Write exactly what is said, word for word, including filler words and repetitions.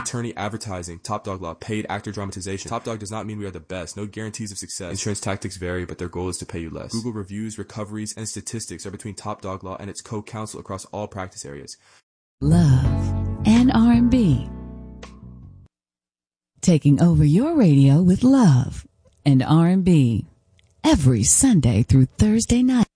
attorney advertising, Top Dog Law, paid actor dramatization. Top Dog does not mean we are the best. No guarantees of success. Insurance tactics vary, but their goal is to pay you less. Google reviews, recoveries, and statistics are between Top Dog Law and its co-counsel across all practice areas. Love and R and B. Taking over your radio with love and R and B every Sunday through Thursday night.